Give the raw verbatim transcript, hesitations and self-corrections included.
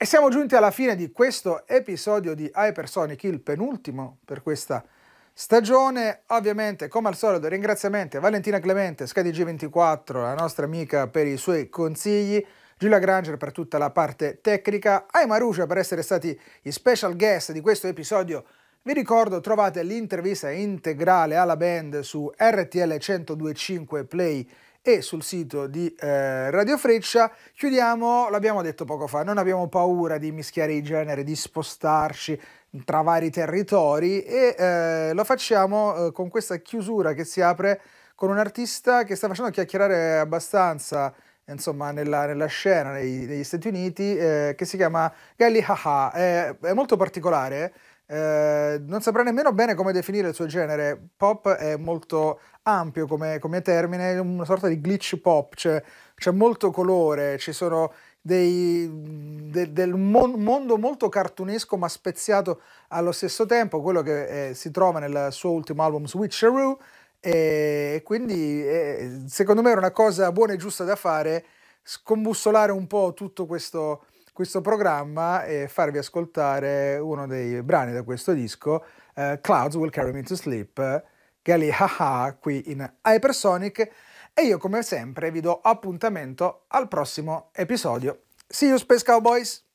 E siamo giunti alla fine di questo episodio di Hypersonic, il penultimo per questa stagione. Ovviamente, come al solito, ringraziamenti a Valentina Clemente, SkyDG ventiquattro, la nostra amica, per i suoi consigli, Giulia Granger per tutta la parte tecnica, ai Maruscia per essere stati i special guest di questo episodio. Vi ricordo, trovate l'intervista integrale alla band su R T L centodue e cinque Play e sul sito di eh, Radio Freccia. Chiudiamo, l'abbiamo detto poco fa, non abbiamo paura di mischiare i generi, di spostarci tra vari territori e eh, lo facciamo eh, con questa chiusura che si apre con un artista che sta facendo chiacchierare abbastanza, insomma, nella, nella scena nei- negli Stati Uniti, eh, che si chiama Gali Haha. È, è molto particolare. Eh, non saprei nemmeno bene come definire il suo genere. Pop è molto ampio come, come termine, una sorta di glitch pop, cioè c'è molto colore, ci sono dei, de- del mon- mondo molto cartunesco ma speziato allo stesso tempo, quello che eh, si trova nel suo ultimo album Switcheroo, e quindi eh, secondo me era una cosa buona e giusta da fare, scombussolare un po' tutto questo questo programma e farvi ascoltare uno dei brani da questo disco, eh, Clouds Will Carry Me to Sleep, Gali Haha, qui in Hypersonic. E io, come sempre, vi do appuntamento al prossimo episodio. See you, Space Cowboys!